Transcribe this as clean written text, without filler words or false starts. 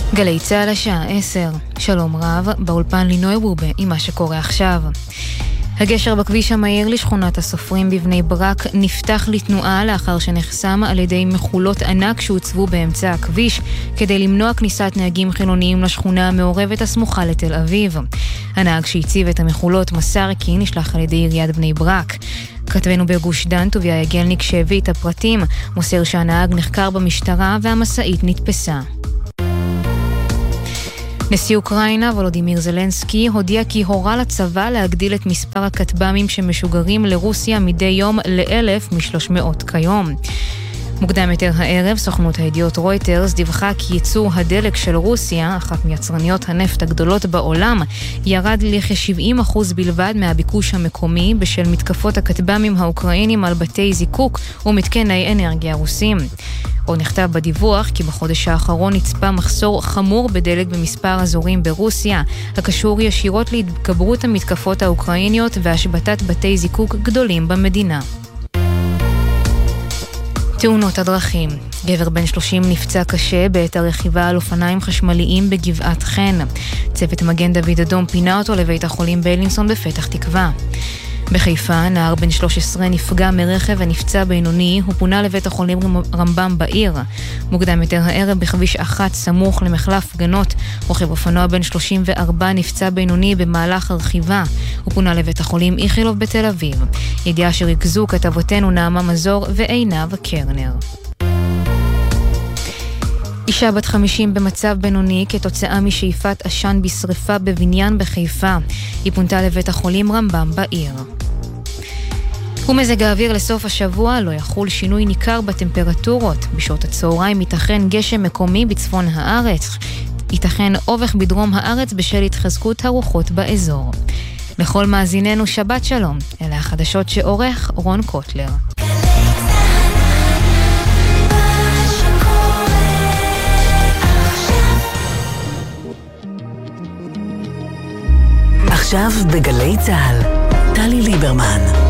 גלי צהל השעה 10. שלום רב, באולפן לינוי רובה עם מה שקורה עכשיו. הגשר בכביש המהיר לשכונת הסופרים בבני ברק נפתח לתנועה לאחר שנחסם על ידי מחולות ענק שהוצבו באמצע הכביש כדי למנוע כניסת נהגים חילוניים לשכונה המעורבת הסמוכה לתל אביב. הנהג שהציב את המחולות מסר כי נשלח על ידי עיריית בני ברק. כתבנו בגוש דן טוביה יגלניק שהביא את הפרטים מוסר שהנהג נחקר במשטרה והמסעית נתפסה. נשיא אוקראינה וולודימיר זלנסקי הודיע כי הורה לצבא להגדיל את מספר הכטב"מים שמשוגרים לרוסיה מדי יום ל1,000 מ-300 כיום. מוקדם יותר הערב, סוכנות הידיעות רויטרס דיווחה כי ייצור הדלק של רוסיה, אחת מיצרניות הנפט הגדולות בעולם, ירד לכ-70% בלבד מהביקוש המקומי בשל מתקפות הכטב"מים האוקראינים על בתי זיקוק ומתקני אנרגיה רוסים. עוד נכתב בדיווח כי בחודש האחרון נצפה מחסור חמור בדלק במספר אזורים ברוסיה, הקשור ישירות להתגברות המתקפות האוקראיניות והשבתת בתי זיקוק גדולים במדינה. תאונות הדרכים. גבר בן 30 נפצע קשה בעת הרכיבה על אופניים חשמליים בגבעת חן. צוות מגן דוד אדום פינה אותו לבית החולים ביילינסון בפתח תקווה. בחיפה, נער בן 13 נפגע מרכב ונפצע בינוני, הוא פונה לבית החולים רמב"ם בעיר. מוקדם יותר הערב בכביש 1 סמוך למחלף גנות, רוכב אופנוע בן 34 נפצע בינוני במהלך הרכיבה. הוא פונה לבית החולים איכילוב בתל אביב. ידיעה שריכזו כתבותינו נעמה מזור ועינב קרנר. אישה בת 50 במצב בינוני כתוצאה משאיפת עשן בשריפה בבניין בחיפה. היא פונתה לבית החולים רמב"ם בעיר. ומזג האוויר לסוף השבוע לא יחול שינוי ניכר בטמפרטורות. בשעות הצהריים ייתכן גשם מקומי בצפון הארץ. ייתכן אובך בדרום הארץ בשל התחזקות הרוחות באזור. לכל מאזיננו שבת שלום. אלה החדשות שעורך רון קוטלר. עכשיו בגלי צהל, טלי ליברמן.